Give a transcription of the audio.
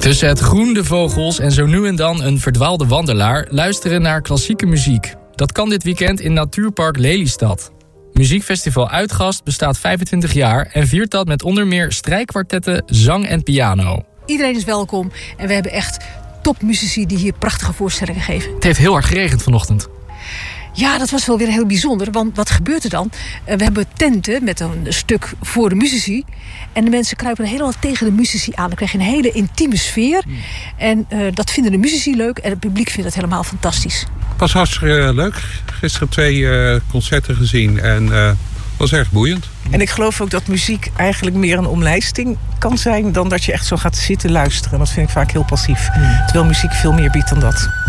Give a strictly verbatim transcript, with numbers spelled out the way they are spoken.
Tussen het groen, de vogels en zo nu en dan een verdwaalde wandelaar luisteren naar klassieke muziek. Dat kan dit weekend in Natuurpark Lelystad. Muziekfestival Uitgast bestaat vijfentwintig jaar en viert dat met onder meer strijkkwartetten, zang en piano. Iedereen is welkom en we hebben echt topmuzici die hier prachtige voorstellingen geven. Het heeft heel hard geregend vanochtend. Ja, dat was wel weer heel bijzonder. Want wat gebeurt er dan? Uh, we hebben tenten met een stuk voor de muzici. En de mensen kruipen helemaal tegen de muzici aan. Dan krijg je een hele intieme sfeer. Mm. En uh, dat vinden de muzici leuk. En het publiek vindt het helemaal fantastisch. Het was hartstikke leuk. Gisteren twee uh, concerten gezien. En uh, het was erg boeiend. En ik geloof ook dat muziek eigenlijk meer een omlijsting kan zijn dan dat je echt zo gaat zitten luisteren. Dat vind ik vaak heel passief. Mm. Terwijl muziek veel meer biedt dan dat.